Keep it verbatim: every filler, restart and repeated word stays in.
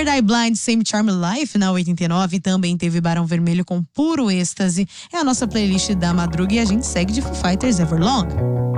Eye Blind, Same Charm Life na oitenta e nove. Também teve Barão Vermelho com Puro Êxtase. É a nossa playlist da madruga e a gente segue de Foo Fighters Everlong.